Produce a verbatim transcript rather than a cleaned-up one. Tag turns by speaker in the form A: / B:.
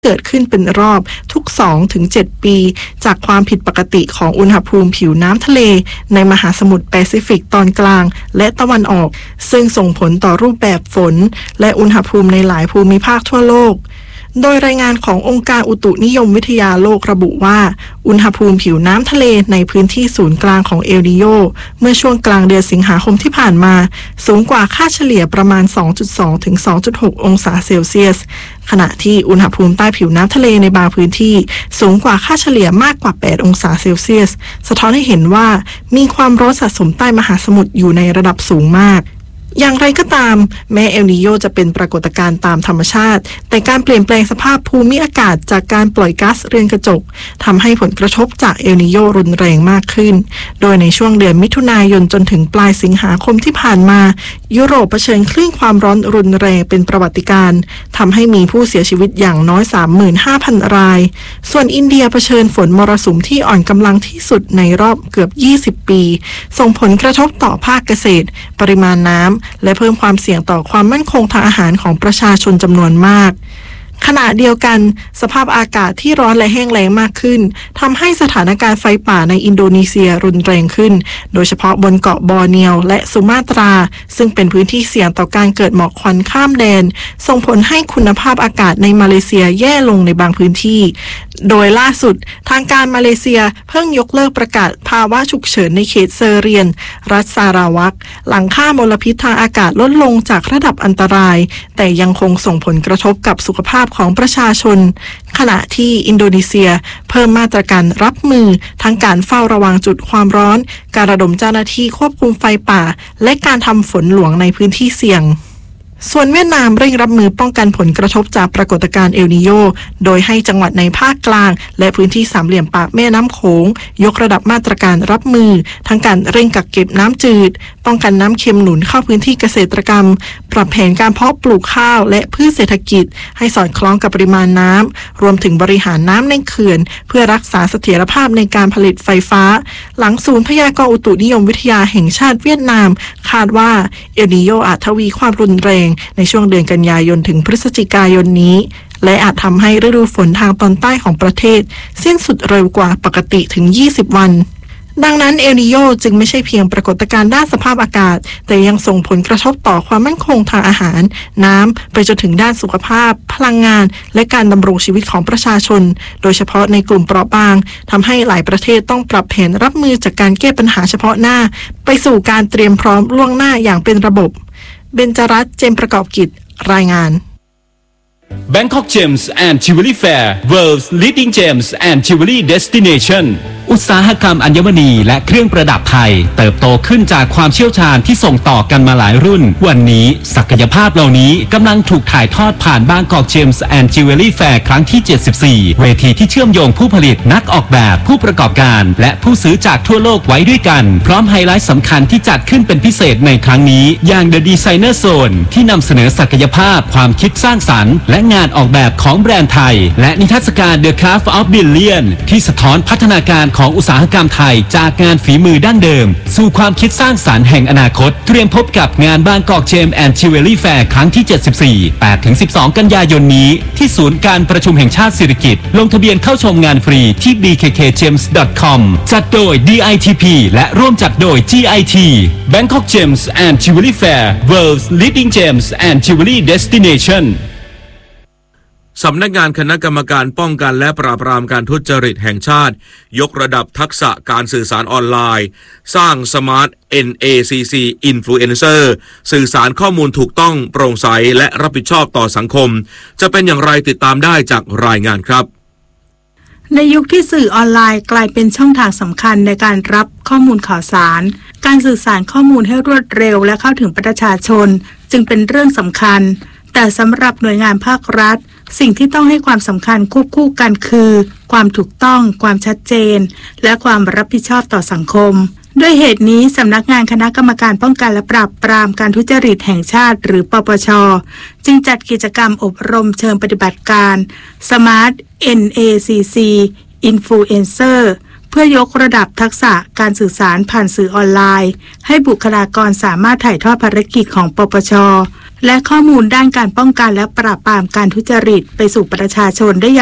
A: เกิดขึ้นเป็นรอบทุก สองถึงเจ็ด ปีจากความผิดปกติของอุณหภูมิผิวน้ำทะเลในมหาสมุทรแปซิฟิกตอนกลางและตะวันออกซึ่งส่งผลต่อรูปแบบฝนและอุณหภูมิในหลายภูมิภาคทั่วโลกโดยรายงานขององค์การอุตุนิยมวิทยาโลกระบุว่าอุณหภูมิผิวน้ำทะเลในพื้นที่ศูนย์กลางของเอลนิโญเมื่อช่วงกลางเดือนสิงหาคมที่ผ่านมาสูงกว่าค่าเฉลี่ยประมาณ สองจุดสอง ถึง สองจุดหก องศาเซลเซียสขณะที่อุณหภูมิใต้ผิวน้ำทะเลในบางพื้นที่สูงกว่าค่าเฉลี่ยมากกว่า แปด องศาเซลเซียสสะท้อนให้เห็นว่ามีความร้อนสะสมใต้มหาสมุทรอยู่ในระดับสูงมากอย่างไรก็ตามแม้เอลนิโญจะเป็นปรากฏการณ์ตามธรรมชาติแต่การเปลี่ยนแปลงสภาพภูมิอากาศจากการปล่อยก๊าซเรือนกระจกทำให้ผลกระทบจากเอลนิโญรุนแรงมากขึ้นโดยในช่วงเดือนมิถุนายนจนถึงปลายสิงหาคมที่ผ่านมายุโรปเผชิญคลื่นความร้อนรุนแรงเป็นประวัติการณ์ทำให้มีผู้เสียชีวิตอย่างน้อย สามหมื่นห้าพัน รายส่วนอินเดียเผชิญฝนมรสุมที่อ่อนกำลังที่สุดในรอบเกือบยี่สิบปีส่งผลกระทบต่อภาคเกษตรปริมาณน้ำและเพิ่มความเสี่ยงต่อความมั่นคงทางอาหารของประชาชนจำนวนมากขณะเดียวกันสภาพอากาศที่ร้อนและแห้งแล้งมากขึ้นทำให้สถานการณ์ไฟป่าในอินโดนีเซียรุนแรงขึ้นโดยเฉพาะบนเกาะบอร์เนียวและสุมาตราซึ่งเป็นพื้นที่เสี่ยงต่อการเกิดหมอกควันข้ามแดนส่งผลให้คุณภาพอากาศในมาเลเซียแย่ลงในบางพื้นที่โดยล่าสุดทางการมาเลเซียเพิ่งยกเลิกประกาศภาวะฉุกเฉินในเขตเซอร์เรียนรัฐซาราวักหลังค่ามลพิษทางอากาศลดลงจากระดับอันตรายแต่ยังคงส่งผลกระทบกับสุขภาพของประชาชนขณะที่อินโดนีเซียเพิ่มมาตรการรับมือทั้งการเฝ้าระวังจุดความร้อนการระดมเจ้าหน้าที่ควบคุมไฟป่าและการทำฝนหลวงในพื้นที่เสี่ยงส่วนเวียดนามเร่งรับมือป้องกันผลกระทบจากปรากฏการณ์เอลนิโญโดยให้จังหวัดในภาคกลางและพื้นที่สามเหลี่ยมปากแม่น้ำโขงยกระดับมาตรการรับมือทั้งการเร่งกักเก็บน้ำจืดป้องกันน้ำเค็มหนุนเข้าพื้นที่เกษตรกรรมปรับแผนการเพาะปลูกข้าวและพืชเศรษฐกิจให้สอดคล้องกับปริมาณน้ำรวมถึงบริหารน้ำในเขื่อนเพื่อรักษาเสถียรภาพในการผลิตไฟฟ้าหลังศูนย์พยากรณ์อุตุนิยมวิทยาแห่งชาติเวียดนามคาดว่าเอลนิโญอาจทวีความรุนแรงในช่วงเดือนกันยายนถึงพฤศจิกายนนี้และอาจทำให้ฤดูฝนทางตอนใต้ของประเทศสิ้นสุดเร็วกว่าปกติถึงยี่สิบวันดังนั้นเอลนิโญจึงไม่ใช่เพียงปรากฏการณ์ด้านสภาพอากาศแต่ยังส่งผลกระทบต่อความมั่นคงทางอาหารน้ำไปจนถึงด้านสุขภาพพลังงานและการดำรงชีวิตของประชาชนโดยเฉพาะในกลุ่มเปราะบางทำให้หลายประเทศต้องปรับแผนรับมือจากการแก้ปัญหาเฉพาะหน้าไปสู่การเตรียมพร้อมล่วงหน้าอย่างเป็นระบบเบญจรัตน์เจมส์ประกอบกิจรายงาน
B: Bangkok Gems and Jewelry Fair World's Leading Gems and Jewelry Destination อุตสาหกรรมอัญมณีและเครื่องประดับไทยเติบโตขึ้นจากความเชี่ยวชาญที่ส่งต่อกันมาหลายรุ่นวันนี้ศักยภาพเหล่านี้กำลังถูกถ่ายทอดผ่าน Bangkok Gems and Jewelry Fair ครั้งที่ เจ็ดสิบสี่ เวทีที่เชื่อมโยงผู้ผลิตนักออกแบบผู้ประกอบการและผู้ซื้อจากทั่วโลกไว้ด้วยกันพร้อมไฮไลท์สำคัญที่จัดขึ้นเป็นพิเศษในครั้งนี้อย่าง The Designer Zone ที่นำเสนอศักยภาพความคิดสร้างสรรค์และงานออกแบบของแบรนด์ไทยและนิทรรศการ The Craft of Billion ที่สะท้อนพัฒนาการของอุตสาหกรรมไทยจากงานฝีมือดั้งเดิมสู่ความคิดสร้างสรรค์แห่งอนาคตเตรียมพบกับงาน Bangkok Gems and Jewelry Fair ครั้งที่ เจ็ดสิบสี่ แปดถึงสิบสอง กันยายนนี้ที่ศูนย์การประชุมแห่งชาติสิริกิติ์ลงทะเบียนเข้าชมงานฟรีที่ บี เค เค เจมส์ ดอท คอม จัดโดย ดี ไอ ที พี และร่วมจัดโดย จี ไอ ที Bangkok Gems and Jewelry Fair World's Leading Gems and Jewelry Destination
C: สำนักงานคณะกรรมการป้องกันและปราบปรามการทุจริตแห่งชาติยกระดับทักษะการสื่อสารออนไลน์สร้าง Smart เอ็น เอ ซี ซี Influencer สื่อสารข้อมูลถูกต้องโปร่งใสและรับผิดชอบต่อสังคมจะเป็นอย่างไรติดตามได้จากรายงานครับ
D: ในยุคที่สื่อออนไลน์กลายเป็นช่องทางสำคัญในการรับข้อมูลข่าวสารการสื่อสารข้อมูลให้รวดเร็วและเข้าถึงประชาชนจึงเป็นเรื่องสำคัญแต่สำหรับหน่วยงานภาครัฐสิ่งที่ต้องให้ความสำคัญควบคู่กันคือความถูกต้องความชัดเจนและความรับผิดชอบต่อสังคมด้วยเหตุนี้สำนักงานคณะกรรมการป้องกันและปราบปรามการทุจริตแห่งชาติหรือปปช.จึงจัดกิจกรรมอบรมเชิงปฏิบัติการ Smart เอ็น เอ ซี ซี Influencer เพื่อยกระดับทักษะการสื่อสารผ่านสื่อออนไลน์ให้บุคลากรสามารถถ่ายทอดภารกิจของปปช.และข้อมูลด้านการป้องกันและปราบปรามการทุจริตไปสู่ประชาชนได้